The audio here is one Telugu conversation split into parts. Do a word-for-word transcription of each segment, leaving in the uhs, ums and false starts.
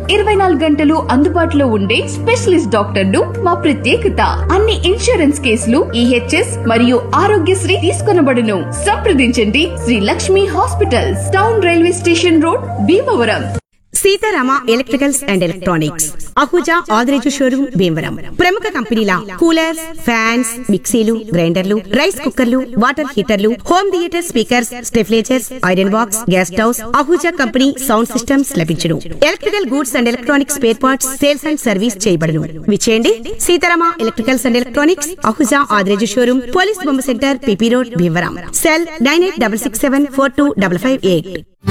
ఇరవై నాలుగు గంటలు అందుబాటులో ఉండే స్పెషలిస్ట్ డాక్టర్లు మా ప్రత్యేకత. అన్ని ఇన్సూరెన్స్ కేసులు ఈహెచ్ఎస్ మరియు ఆరోగ్యశ్రీ తీసుకొనబడును. సంప్రదించండి Shri Lakshmi hospitals, town railway station road, Bhimavaram. Sitarama electricals and electronics, Ahuja Adireju showroom, Bhimavaram. ప్రముఖ కంపెనీల కూలర్స్, ఫ్యాన్స్, మిక్సీలు, గ్రైండర్లు, రైస్ కుక్కర్లు, water హీటర్లు, home theatre speakers, స్టెఫ్లేజర్స్, iron box, gas stoves, Ahuja company sound systems లభించును. Electrical goods and electronics spare parts sales and service చేయబడును. విచేయండి Sitarama electricals and electronics, Ahuja Adireju showroom, police బొమ్మ centre, PP road, Bhimavaram. Cell nine eight double six seven four two double five eight.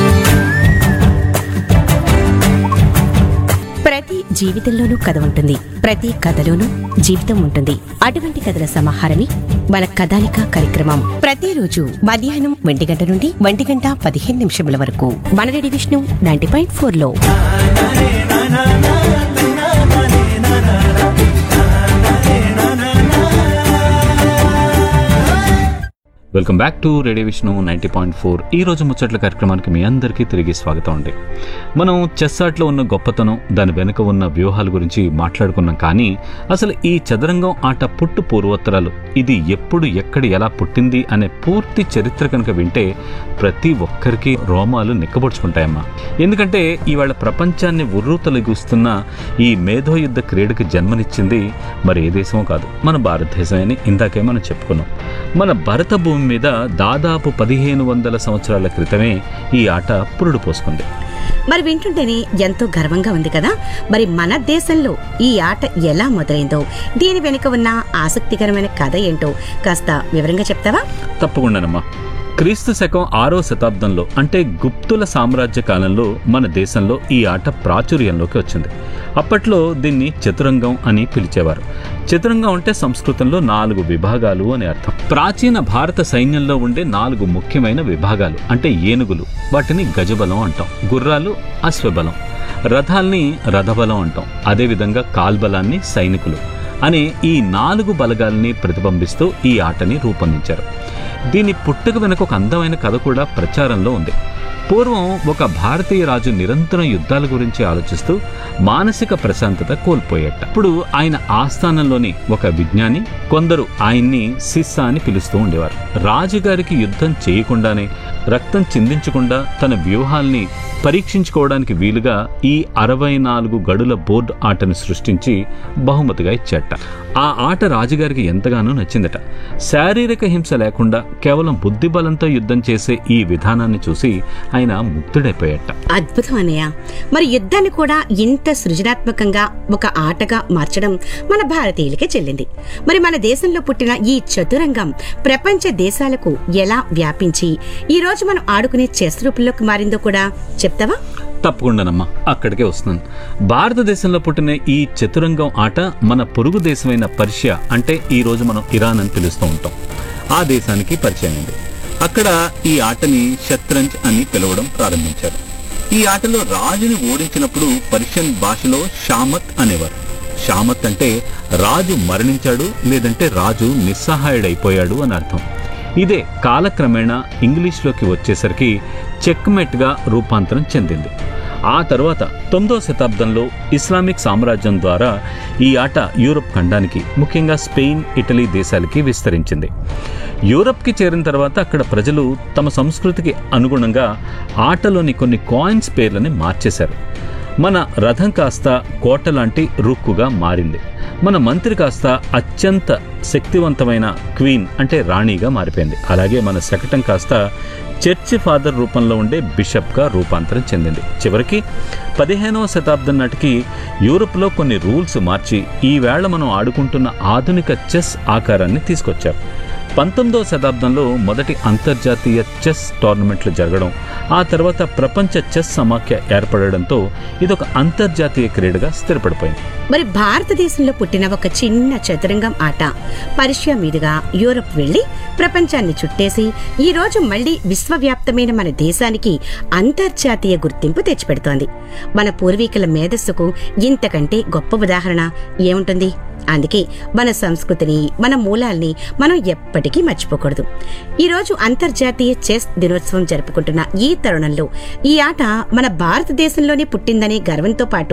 ప్రతి జీవితంలోనూ కథ ఉంటుంది, ప్రతి కథలోనూ జీవితం ఉంటుంది. అటువంటి కథల సమాహారమే మన కథాలిక కార్యక్రమం. ప్రతిరోజు మధ్యాహ్నం ఒంటి గంట నుండి ఒంటి గంట పదిహేను నిమిషముల వరకు మన radio Vishnu ninety point four లో. Welcome back to radio Vishnu ninety point four. ఈ రోజు ముచ్చట్ల కార్యక్రమానికి మీ అందరికీ తిరిగి స్వాగతం అండి. మనం చెస్ ఆటలో ఉన్న గొప్పతనం, దాని వెనుక ఉన్న వ్యూహాల గురించి మాట్లాడుకున్నాం. కానీ అసలు ఈ చదరంగం ఆట పుట్టు పూర్వోత్తరాలు, ఇది ఎప్పుడు ఎక్కడ ఎలా పుట్టింది అనే పూర్తి చరిత్ర కనుక వింటే ప్రతి ఒక్కరికి రోమాలు నిక్కబొడుచుకుంటాయమ్మా. ఎందుకంటే ఇవాళ ప్రపంచాన్ని ఉర్రూతలెగుస్తున్న ఈ మేధోయుద్ధ క్రీడకి జన్మనిచ్చింది మరి ఏ దేశమో కాదు, మన భారతదేశం అని ఇందాకే మనం చెప్పుకున్నాం. మన భరత భూమి మీద దాదాపు పదిహేను వందల సంవత్సరాల క్రితమే ఈ ఆట పురుడు పోసుకుంది. మరి వింటుంటేనే ఎంతో గర్వంగా ఉంది కదా. మరి మన దేశంలో ఈ ఆట ఎలా మొదలైందో, దీని వెనుక ఉన్న ఆసక్తికరమైన కథ ఏంటో కాస్త వివరంగా చెప్తావా? తప్పకుండానమ్మా. క్రీస్తు శకం ఆరో శతాబ్దంలో, అంటే గుప్తుల సామ్రాజ్య కాలంలో మన దేశంలో ఈ ఆట ప్రాచుర్యంలోకి వచ్చింది. అప్పట్లో దీన్ని చతురంగం అని పిలిచేవారు. చతురంగం అంటే సంస్కృతంలో నాలుగు విభాగాలు అని అర్థం. ప్రాచీన భారత సైన్యంలో ఉండే నాలుగు ముఖ్యమైన విభాగాలు అంటే ఏనుగులు, వాటిని గజబలం అంటాం. గుర్రాలు అశ్వబలం, రథాల్ని రథబలం అంటాం. అదేవిధంగా కాల్బలాన్ని సైనికులు అనే ఈ నాలుగు బలగాల్ని ప్రతిబింబిస్తూ ఈ ఆటని రూపొందించారు. దీని పుట్టుక వెనుక ఒక అందమైన కథ కూడా ప్రచారంలో ఉంది. పూర్వం ఒక భారతీయ రాజు నిరంతరం యుద్ధాల గురించి ఆలోచిస్తూ మానసిక ప్రశాంతత కోల్పోయేట. ఇప్పుడు ఆయన ఆస్థానంలోని ఒక విజ్ఞాని, కొందరు ఆయన్ని సిస్సా అని పిలుస్తూ ఉండేవారు. రాజుగారికి యుద్ధం చేయకుండానే, రక్తం చిందించకుండా తన వ్యూహాల్ని పరీక్షించుకోవడానికి వీలుగా ఈ అరవై నాలుగు గడుల బోర్డు ఆటను సృష్టించి బహుమతిగా ఇచ్చేట. ఆ ఆట రాజుగారికి ఎంతగానో నచ్చిందట. శారీరక హింస లేకుండా కేవలం బుద్ధి బలంతో యుద్ధం చేసే ఈ విధానాన్ని చూసి ఆయన ముగ్ధుడైపోయాట. అద్భుతం అన్నయ్య. మరి యుద్ధాన్ని కూడా ఇంత సృజనాత్మకంగా ఒక ఆటగా మార్చడం మన భారతీయులకే చెల్లింది. మరి మన దేశంలో పుట్టిన ఈ చతురంగం ప్రపంచ దేశాలకు ఎలా వ్యాపించి ఈ రోజు మనం ఆడుకునే చెస్ రూపంలోకి మారిందో కూడా చెప్తావా? తప్పకుండానమ్మా, అక్కడికే వస్తున్నాను. భారతదేశంలో పుట్టిన ఈ చతురంగం ఆట మన పొరుగు దేశమైన పర్షియా, అంటే ఈ రోజు మనం ఇరాన్ అని పిలుస్తూ ఉంటాం, ఆ దేశానికి పరిచయం అయింది. అక్కడ ఈ ఆటని షత్రంజ్ అని పిలవడం ప్రారంభించారు. ఈ ఆటలో రాజుని ఓడించినప్పుడు పర్షియన్ భాషలో షామత్ అనేవారు. షామత్ అంటే రాజు మరణించాడు లేదంటే రాజు నిస్సహాయుడైపోయాడు అని అర్థం. ఇదే కాలక్రమేణా ఇంగ్లీష్లోకి వచ్చేసరికి చెక్మెట్గా రూపాంతరం చెందింది. ఆ తర్వాత తొమ్మిదవ శతాబ్దంలో ఇస్లామిక్ సామ్రాజ్యం ద్వారా ఈ ఆట యూరప్ ఖండానికి, ముఖ్యంగా స్పెయిన్, ఇటలీ దేశాలకి విస్తరించింది. యూరప్కి చేరిన తర్వాత అక్కడ ప్రజలు తమ సంస్కృతికి అనుగుణంగా ఆటలోని కొన్ని కాయిన్స్ పేర్లని మార్చేశారు. మన రథం కాస్త కోట లాంటి రుక్కుగా మారింది. మన మంత్రి కాస్త అత్యంత శక్తివంతమైన క్వీన్ అంటే రాణిగా మారిపోయింది. అలాగే మన శకటం కాస్త చర్చి ఫాదర్ రూపంలో ఉండే బిషప్గా రూపాంతరం చెందింది. చివరికి పదిహేనవ శతాబ్దం నాటికి యూరోప్లో కొన్ని రూల్స్ మార్చి ఈవేళ మనం ఆడుకుంటున్న ఆధునిక చెస్ ఆకారాన్ని తీసుకొచ్చారు. పంతొమ్మిదవ శతాబ్దంలో మొదటి అంతర్జాతీయ చెస్ టోర్నమెంట్లు జరగడం, ఆ తర్వాత ప్రపంచ చెస్ సమాఖ్య ఏర్పడడంతో ఇదొక అంతర్జాతీయ క్రీడగా స్థిరపడిపోయింది. మరి భారతదేశంలో పుట్టిన ఒక చిన్న చతురంగం ఆట పర్షియా మీదుగా యూరప్ వెళ్లి ప్రపంచాన్ని చుట్టేసి ఈ రోజు మళ్లీ విశ్వవ్యాప్తమైన మన దేశానికి అంతర్జాతీయ గుర్తింపు తెచ్చిపెడుతోంది. మన పూర్వీకుల మేధస్సుకు ఇంతకంటే గొప్ప ఉదాహరణ ఏముంటుంది? అందుకే మన సంస్కృతిని, మన మూలాల్ని మనం ఎప్పటికీ మర్చిపోకూడదు. ఈ రోజు అంతర్జాతీయ చెస్ దినోత్సవం జరుపుకుంటున్న ఈ తరుణంలో ఈ ఆట మన భారతదేశంలోనే పుట్టిందనే గర్వంతో పాటు